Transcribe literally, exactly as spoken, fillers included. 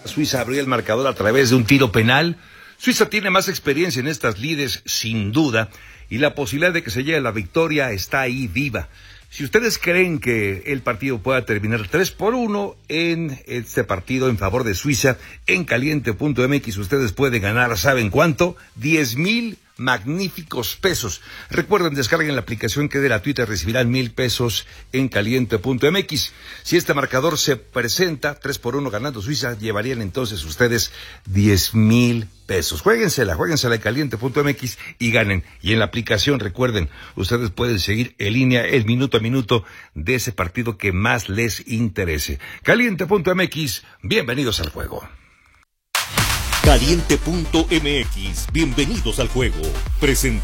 Suiza abrió el marcador a través de un tiro penal. Suiza tiene más experiencia en estas lides, sin duda, y la posibilidad de que se llegue a la victoria está ahí viva. Si ustedes creen que el partido pueda terminar tres por uno en este partido en favor de Suiza, en caliente punto m x ustedes pueden ganar, ¿saben cuánto? diez mil magníficos pesos. Recuerden, descarguen la aplicación que es gratuita, recibirán mil pesos en caliente punto m x. Si este marcador se presenta, tres por uno ganando Suiza, llevarían entonces ustedes diez mil pesos. Juéguensela, juéguensela en caliente punto m x y ganen. Y en la aplicación, recuerden, ustedes pueden seguir en línea el minuto a minuto de ese partido que más les interese. caliente punto m x, bienvenidos al juego. caliente punto m x, bienvenidos al juego. Presentamos